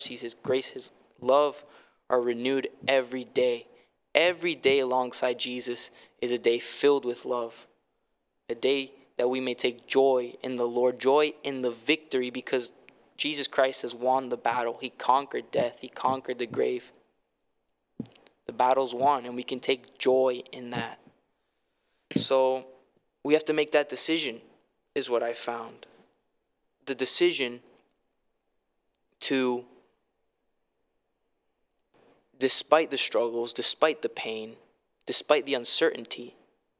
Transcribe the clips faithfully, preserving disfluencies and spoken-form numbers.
mercies, his grace, his love are renewed every day. Every day alongside Jesus is a day filled with love. A day that we may take joy in the Lord, joy in the victory, because Jesus Christ has won the battle. He conquered death. He conquered the grave. The battle's won, and we can take joy in that. So we have to make that decision, is what I found. The decision to, despite the struggles, despite the pain, despite the uncertainty,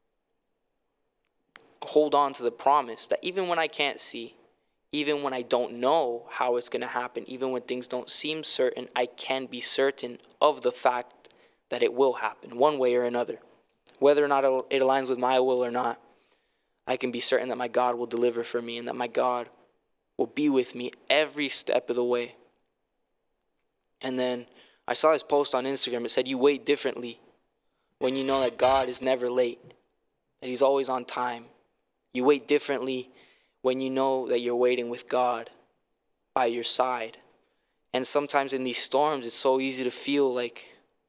hold on to the promise that even when I can't see, even when I don't know how it's going to happen, even when things don't seem certain, I can be certain of the fact that it will happen one way or another. Whether or not it aligns with my will or not, I can be certain that my God will deliver for me and that my God will be with me every step of the way. And then I saw this post on Instagram. It said, you wait differently when you know that God is never late, that he's always on time. You wait differently when you know that you're waiting with God by your side. And sometimes in these storms, it's so easy to feel like,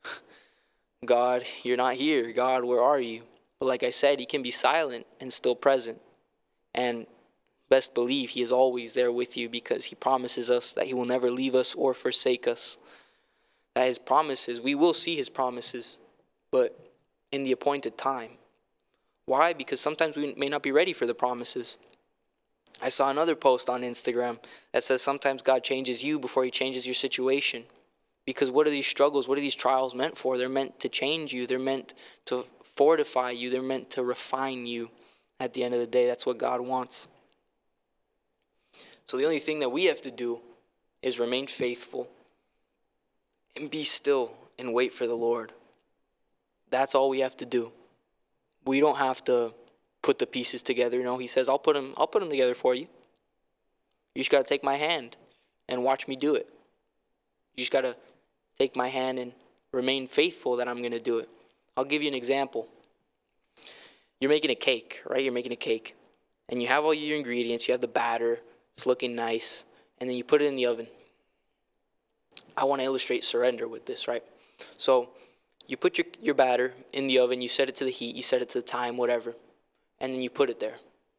God, you're not here. God, where are you? But like I said, he can be silent and still present. And best believe he is always there with you, because he promises us that he will never leave us or forsake us. That his promises, we will see his promises, but in the appointed time. Why? Because sometimes we may not be ready for the promises. I saw another post on Instagram that says sometimes God changes you before he changes your situation. Because what are these struggles, what are these trials meant for? They're meant to change you. They're meant to fortify you. They're meant to refine you. At the end of the day, that's what God wants. So the only thing that we have to do is remain faithful and be still and wait for the Lord. That's all we have to do. We don't have to put the pieces together. You know, he says, I'll put them, I'll put them together for you. You just got to take my hand and watch me do it. You just got to take my hand and remain faithful that I'm going to do it. I'll give you an example. You're making a cake, right? You're making a cake. And you have all your ingredients. You have the batter. It's looking nice. And then you put it in the oven. I want to illustrate surrender with this, right? So you put your, your batter in the oven. You set it to the heat. You set it to the time, whatever. And then you put it there.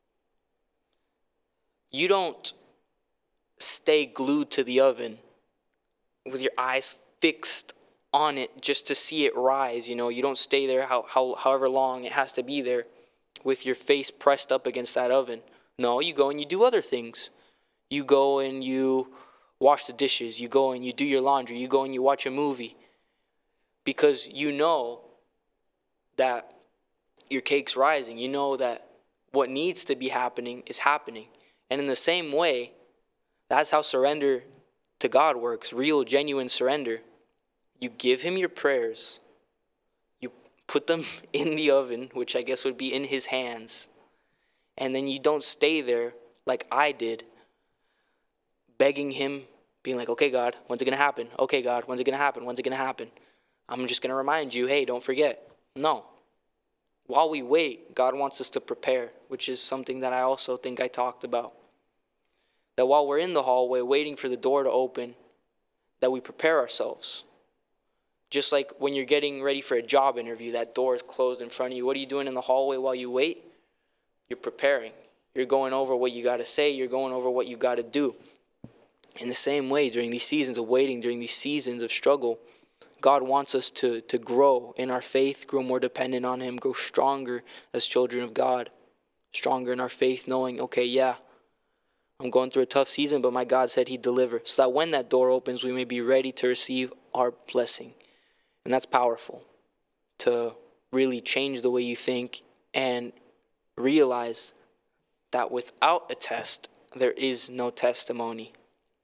You don't stay glued to the oven with your eyes fixed on it just to see it rise. You know, you don't stay there how, how, however long it has to be there with your face pressed up against that oven. No, you go and you do other things. You go and you wash the dishes. You go and you do your laundry. You go and you watch a movie. Because you know that your cake's rising. You know that what needs to be happening is happening. And in the same way, that's how surrender to God works. Real, genuine surrender. You give him your prayers. You put them in the oven, which I guess would be in his hands. And then you don't stay there like I did, begging him, being like, okay, God, when's it going to happen? Okay, God, when's it going to happen? When's it going to happen? I'm just going to remind you, hey, don't forget. No. While we wait, God wants us to prepare, which is something that I also think I talked about. That while we're in the hallway waiting for the door to open, that we prepare ourselves. Just like when you're getting ready for a job interview, that door is closed in front of you. What are you doing in the hallway while you wait? You're preparing. You're going over what you got to say. You're going over what you got to do. In the same way, during these seasons of waiting, during these seasons of struggle, God wants us to, to grow in our faith, grow more dependent on him, grow stronger as children of God, stronger in our faith, knowing, okay, yeah, I'm going through a tough season, but my God said he'd deliver, so that when that door opens, we may be ready to receive our blessing. And that's powerful, to really change the way you think and realize that without a test, there is no testimony.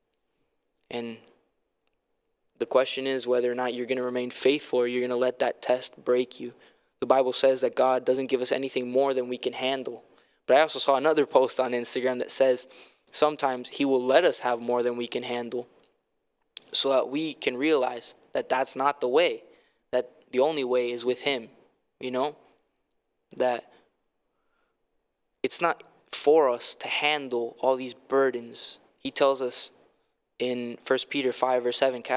And the question is whether or not you're going to remain faithful or you're going to let that test break you. The Bible says that God doesn't give us anything more than we can handle. But I also saw another post on Instagram that says sometimes he will let us have more than we can handle so that we can realize that that's not the way, that the only way is with him, you know, that it's not for us to handle all these burdens. He tells us in First Peter five verse seven.